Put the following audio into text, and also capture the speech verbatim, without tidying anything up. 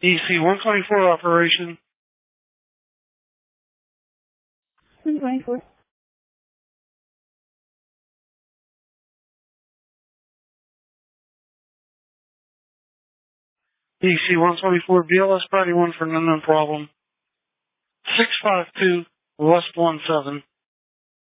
E C one twenty-four operation. one twenty-four. E C one twenty-four, B L S Patty one for an unknown problem. six five two West one seven.